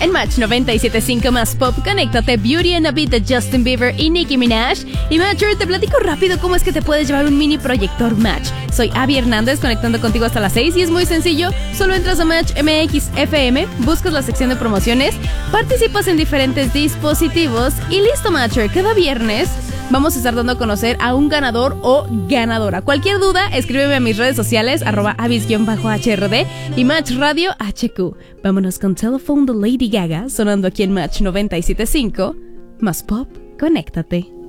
En Match 97.5 más Pop, conéctate Beauty and a Beat de Justin Bieber y Nicki Minaj. Y Matcher, te platico rápido cómo es que te puedes llevar un mini proyector Match. Soy Abby Hernández, conectando contigo hasta las 6 y es muy sencillo. Solo entras a Match MX FM, buscas la sección de promociones, participas en diferentes dispositivos y listo, Matcher. Cada viernes vamos a estar dando a conocer a un ganador o ganadora. Cualquier duda, escríbeme a mis redes sociales, @avis_HRD y Match Radio HQ. Vámonos con Telephone de Lady Gaga, sonando aquí en Match 97.5. Más Pop, conéctate.